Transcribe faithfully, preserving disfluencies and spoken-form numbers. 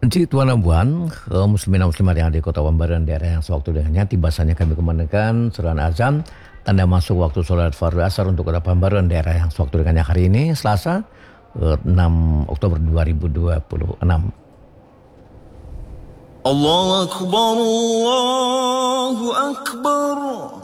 Encik Tuan dan Puan, kaum muslimin dan muslimat yang ada di Kota Wambaran, daerah yang sewaktu dengannya, tiba saatnya kami kumandangkan seruan azan tanda masuk waktu solat fardu asar untuk Kota Wambaran, daerah yang sewaktu dengannya hari ini, Selasa, enam Oktober dua ribu dua puluh enam. Allahu Akbar, Allahu Akbar.